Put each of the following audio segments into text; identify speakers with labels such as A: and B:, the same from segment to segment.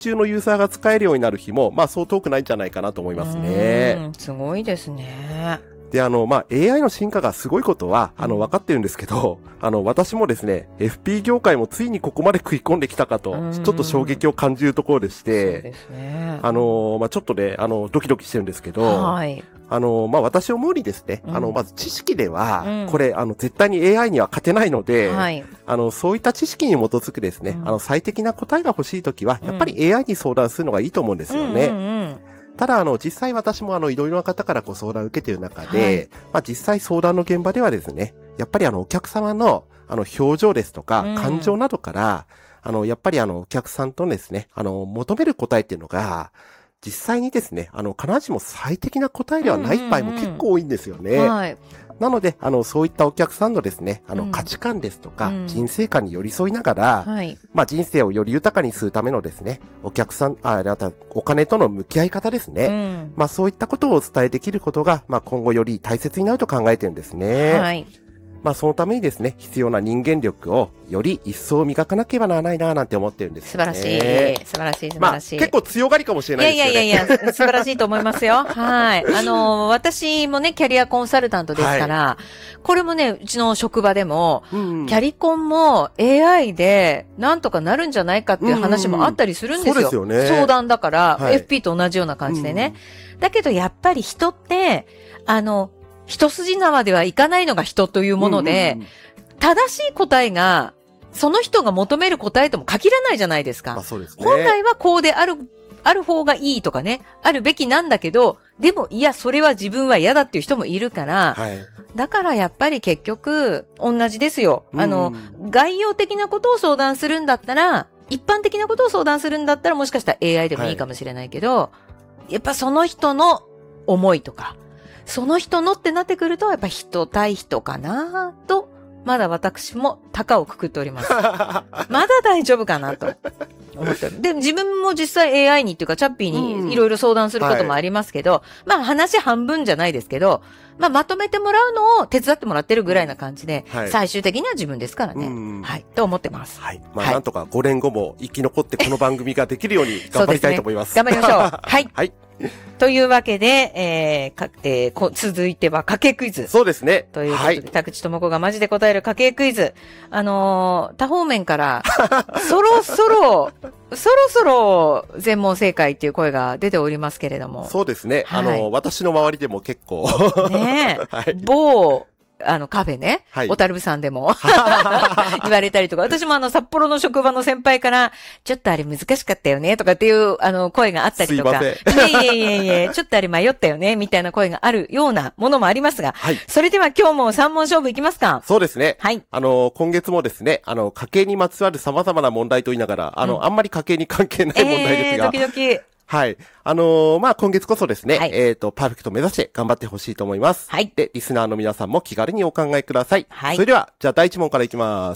A: 中のユーザーが使えるようになる日も、まあそう遠くないんじゃないかなと思いますね。
B: すごいですね。
A: で、まあ AI の進化がすごいことは、分かってるんですけど、私もですね、FP 業界もついにここまで食い込んできたかと、ちょっと衝撃を感じるところでして、
B: そうですね。
A: まあちょっとね、ドキドキしてるんですけど、
B: はい。
A: まあ私思うにですね、まず知識では、これ、絶対に AI には勝てないので、
B: はい。
A: そういった知識に基づくですね、最適な答えが欲しいときは、やっぱり AI に相談するのがいいと思うんですよね。ただ、実際私もいろいろな方からご相談を受けている中で、まあ実際相談の現場ではですね、やっぱりお客様の表情ですとか、感情などから、やっぱりお客さんとですね、求める答えっていうのが、実際にですね、必ずしも最適な答えではない場合も結構多いんですよね。
B: はい。
A: なので、そういったお客さんのですね、価値観ですとか、人生観に寄り添いながら、
B: はい。
A: まあ人生をより豊かにするためのですね、お客さん、お金との向き合い方ですね。まあそういったことをお伝えできることが、まあ今後より大切になると考えてるんですね。
B: はい。
A: まあそのためにですね、必要な人間力をより一層磨かなければならないななんて思ってるんですよね。
B: 素晴らしい。素晴らしい。素晴らしい。
A: まあ結構強がりかもしれないですけどね。
B: いや、素晴らしいと思いますよ。はい。私もね、キャリアコンサルタントですから、これもね、うちの職場でも、キャリコンも AI でなんとかなるんじゃないかっていう話もあったりするんですよ。
A: そうですよね。
B: 相談だから、FP と同じような感じでね。だけどやっぱり人って、一筋縄ではいかないのが人というもので、正しい答えが、その人が求める答えとも限らないじゃないですか。
A: まあそうですね。
B: 本来はこうである方がいいとかね、あるべきなんだけど、でもいや、それは自分は嫌だっていう人もいるから、だからやっぱり結局、同じですよ。概要的なことを相談するんだったら、一般的なことを相談するんだったらもしかしたら AI でもいいかもしれないけど、やっぱその人の思いとか、その人のってなってくると、やっぱ人対人かなと、まだ私も高をくくっております。まだ大丈夫かなと思ってる。で、自分も実際 AI にっていうか、チャッピーにいろいろ相談することもありますけど、まあ話半分じゃないですけど、まあまとめてもらうのを手伝ってもらってるぐらいな感じで、最終的には自分ですからね。はい。と思ってます。
A: はい。まあなんとか5年後も生き残ってこの番組ができるように頑張りたいと思います。
B: 頑張りましょう。はい。はい。というわけで、続いては家計クイズ。
A: そうですね。
B: ということで、田口智子がマジで答える家計クイズ。多方面から、そろそろ全問正解っていう声が出ておりますけれども。
A: そうですね。私の周りでも結構。
B: ねえ。某、カフェね。小樽さんでも言われたりとか、私も札幌の職場の先輩から、ちょっとあれ難しかったよねとかっていう、声があったりとか。いえ、ちょっとあれ迷ったよねみたいな声があるようなものもありますが、それでは今日も3問勝負いきますか？
A: そうですね。はい。今月もですね、家計にまつわる様々な問題と言いながら、あんまり家計に関係ない問題ですが。
B: ドキドキ。
A: はい。まあ、今月こそですね、パーフェクト目指して頑張ってほしいと思います。はい。で、リスナーの皆さんも気軽にお考えください。はい。それでは、じゃあ第1問からいきます。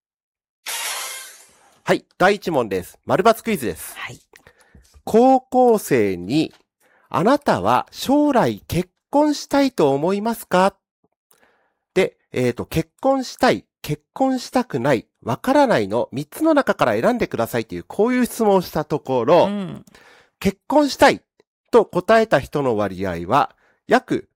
A: はい。第1問です。丸抜クイズです。はい。高校生に、あなたは将来結婚したいと思いますか？で、結婚したい、結婚したくない、わからないの3つの中から選んでくださいという、こういう質問をしたところ、結婚したいと答えた人の割合は約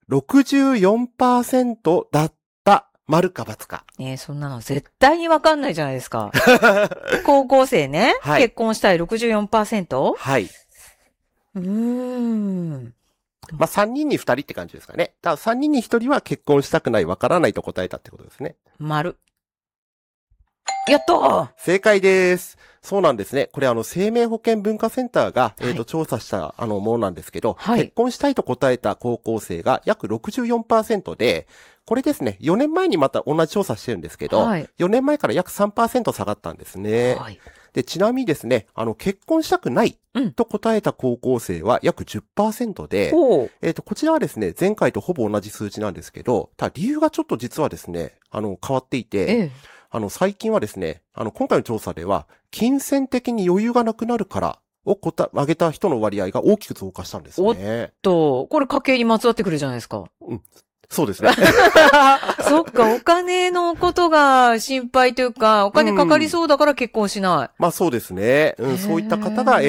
A: 64% だった丸か×か。
B: そんなの絶対にわかんないじゃないですか。高校生ね、結婚したい 64%？
A: はい。まあ、3人に2人って感じですかね。だから3人に1人は結婚したくない、わからないと答えたってことですね。
B: 丸。やったー！
A: 正解です。そうなんですね。これ生命保険文化センターが、調査したものなんですけど、結婚したいと答えた高校生が約 64% で、これですね、4年前にまた同じ調査してるんですけど、4年前から約 3% 下がったんですね。で、ちなみにですね、結婚したくないと答えた高校生は約 10% で、こちらはですね、前回とほぼ同じ数値なんですけど、ただ理由がちょっと実はですね、変わっていて、最近はですね、今回の調査では、金銭的に余裕がなくなるからを挙げた人の割合が大きく増加したんですね。
B: これ家計にまつわってくるじゃないですか。
A: そうですね。
B: そっか、お金のことが心配というか、お金かかりそうだから結婚しない。
A: まあそうですね。そういった方が、